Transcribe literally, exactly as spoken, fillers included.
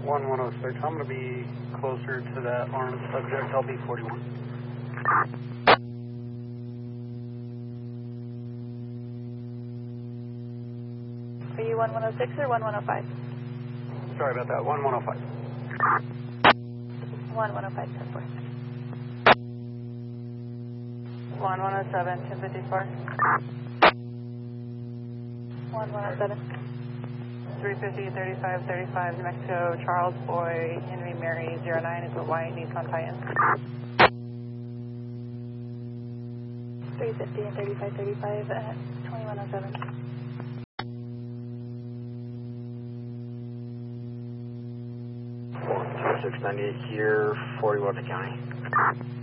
one one oh six, I'm going to be closer to that armed subject. I'll be forty-one. Are you one one oh six or one one oh five? Sorry about that, one one oh five. one one oh five, ten four. one one oh seven, ten fifty-four. one one oh seven. three fifty, thirty-five, thirty-five, New Mexico, Charles Boy, Henry Mary, zero nine is a white Nissan Titan. three fifty and thirty-five, thirty-five at twenty-one oh seven. six ninety-eight here, forty-one County.